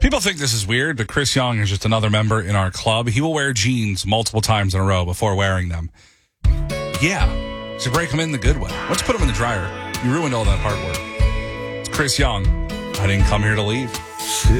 People think this is weird, but Chris Young is just another member in our club. He will wear jeans multiple times in a row before wearing them. Yeah, so break them in the good way. Let's put them in the dryer. You ruined all that hard work. It's Chris Young. I didn't come here to leave.